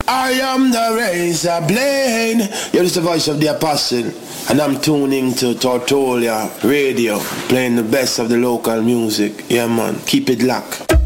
I am the razor blade. You're just the voice of the apostle. And I'm tuning to Tortolia Radio, playing the best of the local music. Yeah, man. Keep it locked.